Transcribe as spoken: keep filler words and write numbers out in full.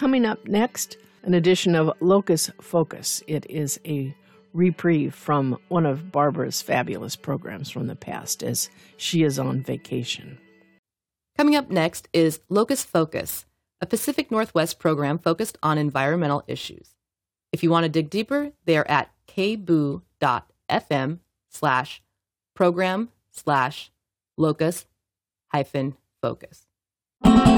Coming up next, an edition of Locus Focus. It is a reprieve from one of Barbara's fabulous programs from the past as she is on vacation. Coming up next is Locus Focus, a Pacific Northwest program focused on environmental issues. If you want to dig deeper, they are at kboo.fm slash program slash locus hyphen focus.